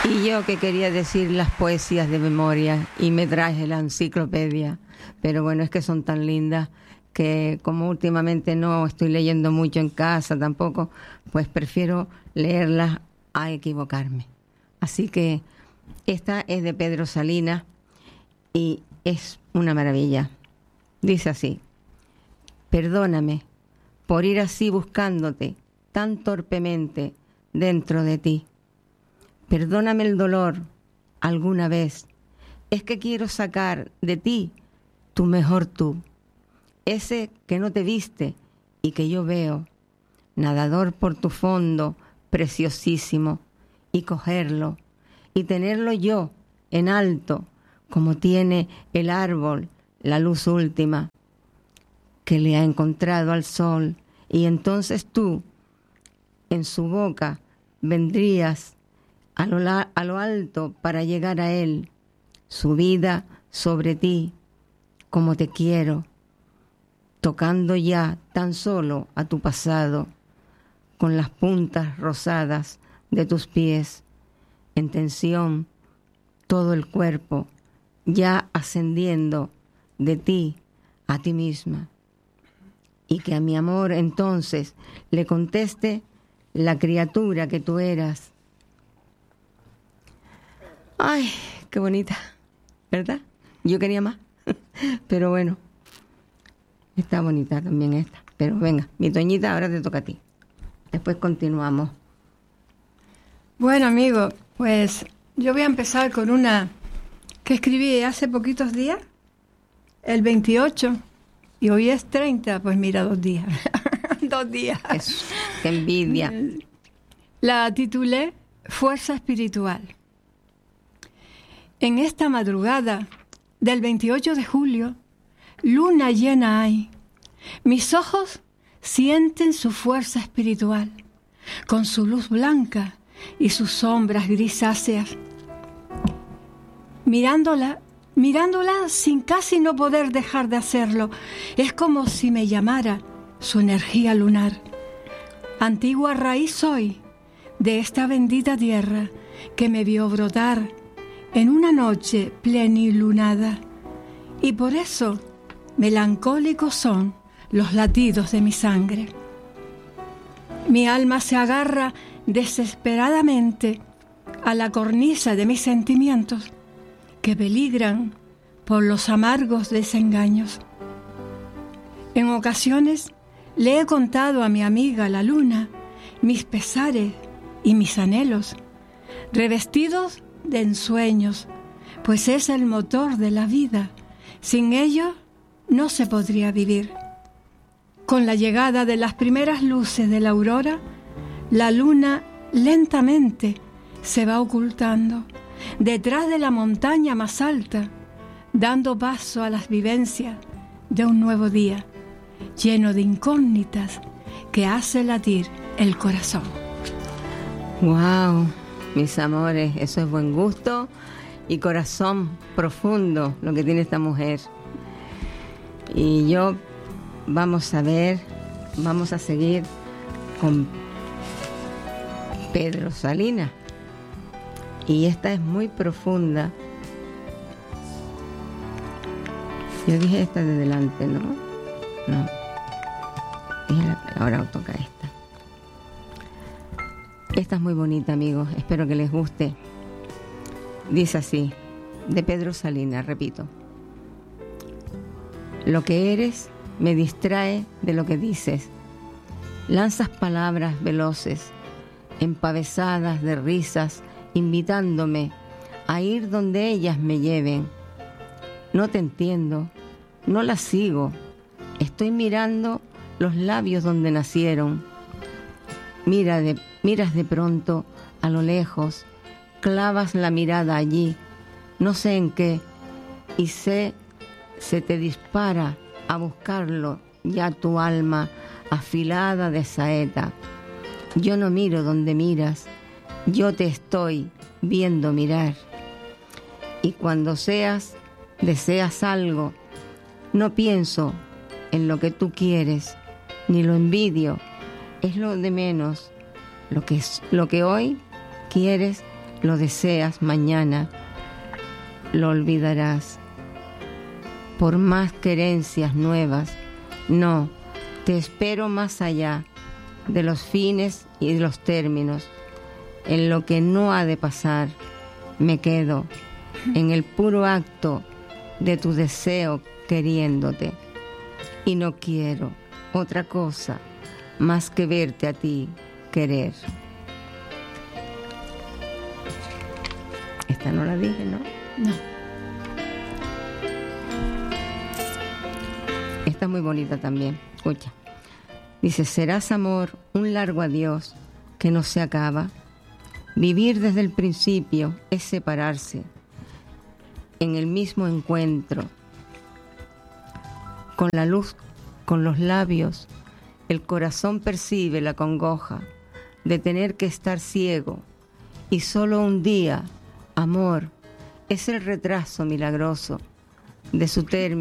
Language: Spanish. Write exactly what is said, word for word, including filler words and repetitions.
Y yo que quería decir las poesías de memoria y me traje la enciclopedia, pero bueno, es que son tan lindas que como últimamente no estoy leyendo mucho en casa tampoco, pues prefiero leerlas a equivocarme. Así que esta es de Pedro Salinas y es una maravilla. Dice así: perdóname por ir así buscándote tan torpemente dentro de ti. Perdóname el dolor alguna vez. Es que quiero sacar de ti tu mejor tú, ese que no te viste y que yo veo, nadador por tu fondo preciosísimo, y cogerlo y tenerlo yo en alto, como tiene el árbol la luz última que le ha encontrado al sol, y entonces tú en su boca vendrías a lo, la, a lo alto para llegar a él, subida sobre ti, como te quiero, tocando ya tan solo a tu pasado, con las puntas rosadas de tus pies, en tensión todo el cuerpo, ya ascendiendo de ti a ti misma, y que a mi amor entonces le conteste la criatura que tú eras. Ay, qué bonita, ¿verdad? Yo quería más, pero bueno, está bonita también esta. Pero venga, mi Toñita, ahora te toca a ti. Después continuamos. Bueno, amigo, pues yo voy a empezar con una que escribí hace poquitos días, el veintiocho, y hoy es treinta, pues mira, dos días. Dos días. Eso, qué envidia. La titulé Fuerza Espiritual. En esta madrugada del veintiocho de julio, luna llena hay. Mis ojos sienten su fuerza espiritual, con su luz blanca y sus sombras grisáceas. Mirándola, mirándola sin casi no poder dejar de hacerlo, es como si me llamara su energía lunar. Antigua raíz soy de esta bendita tierra que me vio brotar en una noche plenilunada, y por eso melancólicos son los latidos de mi sangre. Mi alma se agarra desesperadamente a la cornisa de mis sentimientos, que peligran por los amargos desengaños. En ocasiones le he contado a mi amiga la luna mis pesares y mis anhelos, revestidos de ensueños, pues es el motor de la vida. Sin ello no se podría vivir. Con la llegada de las primeras luces de la aurora, la luna lentamente se va ocultando detrás de la montaña más alta, dando paso a las vivencias de un nuevo día, lleno de incógnitas que hace latir el corazón. ¡Wow! Mis amores, eso es buen gusto y corazón profundo lo que tiene esta mujer. Y yo, vamos a ver, vamos a seguir con Pedro Salinas. Y esta es muy profunda. Yo dije esta de delante, ¿no? No. Ahora toca esta. Esta es muy bonita, amigos. Espero que les guste. Dice así, de Pedro Salinas, repito. Lo que eres me distrae de lo que dices. Lanzas palabras veloces, empavesadas de risas, invitándome a ir donde ellas me lleven. No te entiendo, no las sigo. Estoy mirando los labios donde nacieron. Mira de, miras de pronto a lo lejos, clavas la mirada allí, no sé en qué, y sé, se te dispara a buscarlo ya tu alma afilada de saeta. Yo no miro donde miras, yo te estoy viendo mirar. Y cuando seas, deseas algo, no pienso en lo que tú quieres, ni lo envidio, es lo de menos. Lo que, es, lo que hoy quieres, lo deseas mañana, lo olvidarás. Por más querencias nuevas, no, te espero más allá de los fines y de los términos. En lo que no ha de pasar, me quedo en el puro acto de tu deseo queriéndote. Y no quiero otra cosa más que verte a ti querer. Esta no la dije, ¿no? No. Esta es muy bonita también. Escucha. Dice, serás amor, un largo adiós que no se acaba. Vivir desde el principio es separarse en el mismo encuentro. Con la luz, con los labios, el corazón percibe la congoja de tener que estar ciego. Y solo un día, amor, es el retraso milagroso de su término.